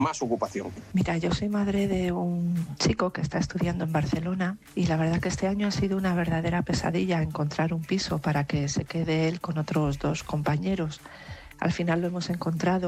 más ocupación. Mira, yo soy madre de un chico que está estudiando en Barcelona y la verdad que este año ha sido una verdadera pesadilla encontrar un piso para que se quede él con otros 2 compañeros. Al final lo hemos encontrado